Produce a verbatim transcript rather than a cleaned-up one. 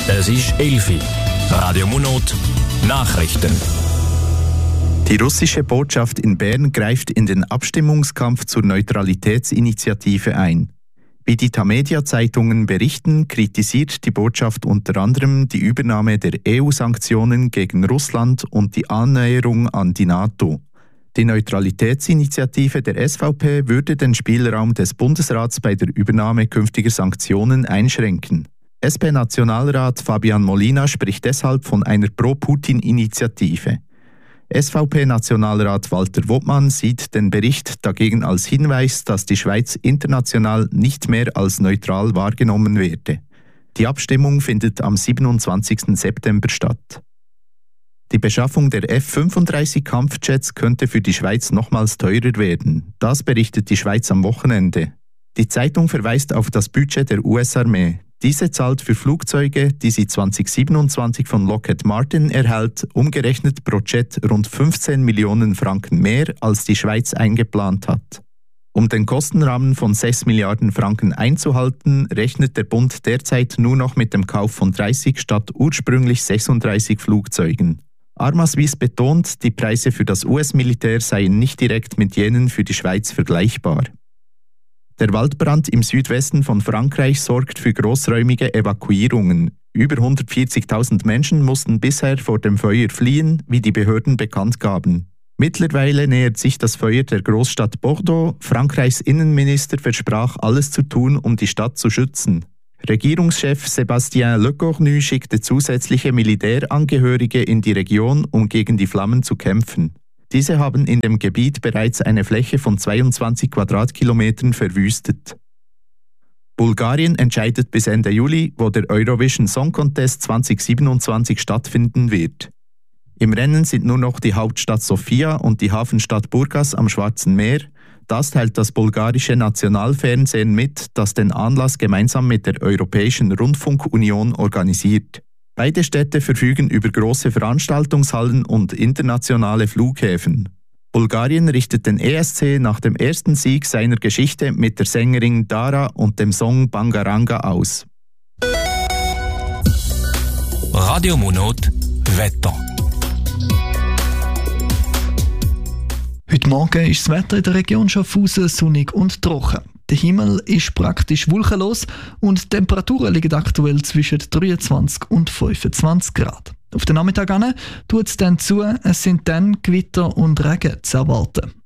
Es ist elf Uhr. Radio Monot, Nachrichten. Die russische Botschaft in Bern greift in den Abstimmungskampf zur Neutralitätsinitiative ein. Wie die Tamedia-Zeitungen berichten, kritisiert die Botschaft unter anderem die Übernahme der E U-Sanktionen gegen Russland und die Annäherung an die NATO. Die Neutralitätsinitiative der S V P würde den Spielraum des Bundesrats bei der Übernahme künftiger Sanktionen einschränken. S P-Nationalrat Fabian Molina spricht deshalb von einer Pro-Putin-Initiative. S V P-Nationalrat Walter Wobmann sieht den Bericht dagegen als Hinweis, dass die Schweiz international nicht mehr als neutral wahrgenommen werde. Die Abstimmung findet am siebenundzwanzigsten September statt. Die Beschaffung der F fünfunddreißig Kampfjets könnte für die Schweiz nochmals teurer werden. Das berichtet die Schweiz am Wochenende. Die Zeitung verweist auf das Budget der U S-Armee. Diese zahlt für Flugzeuge, die sie zwanzig siebenundzwanzig von Lockheed Martin erhält, umgerechnet pro Jet rund fünfzehn Millionen Franken mehr, als die Schweiz eingeplant hat. Um den Kostenrahmen von sechs Milliarden Franken einzuhalten, rechnet der Bund derzeit nur noch mit dem Kauf von dreißig statt ursprünglich sechsunddreißig Flugzeugen. Arma Suisse betont, die Preise für das U S-Militär seien nicht direkt mit jenen für die Schweiz vergleichbar. Der Waldbrand im Südwesten von Frankreich sorgt für großräumige Evakuierungen. Über hundertvierzigtausend Menschen mussten bisher vor dem Feuer fliehen, wie die Behörden bekannt gaben. Mittlerweile nähert sich das Feuer der Großstadt Bordeaux. Frankreichs Innenminister versprach, alles zu tun, um die Stadt zu schützen. Regierungschef Sébastien Lecornu schickte zusätzliche Militärangehörige in die Region, um gegen die Flammen zu kämpfen. Diese haben in dem Gebiet bereits eine Fläche von zweiundzwanzig Quadratkilometern verwüstet. Bulgarien entscheidet bis Ende Juli, wo der Eurovision Song Contest zwanzig siebenundzwanzig stattfinden wird. Im Rennen sind nur noch die Hauptstadt Sofia und die Hafenstadt Burgas am Schwarzen Meer. Das teilt das bulgarische Nationalfernsehen mit, das den Anlass gemeinsam mit der Europäischen Rundfunkunion organisiert. Beide Städte verfügen über große Veranstaltungshallen und internationale Flughäfen. Bulgarien richtet den E S C nach dem ersten Sieg seiner Geschichte mit der Sängerin Dara und dem Song Bangaranga aus. Radio Monot, Wetter. Heute Morgen ist das Wetter in der Region Schaffhausen sonnig und trocken. Der Himmel ist praktisch wolkenlos und die Temperaturen liegen aktuell zwischen dreiundzwanzig und fünfundzwanzig Grad. Auf den Nachmittag hin tut es dann zu, es sind dann Gewitter und Regen zu erwarten.